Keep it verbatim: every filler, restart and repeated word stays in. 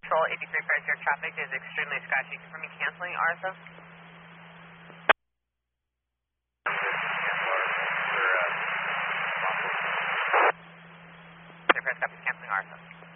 Control eighty-three Freight, your traffic is extremely scratchy. Confirm me canceling R S O? Freight, copy, canceling R S O.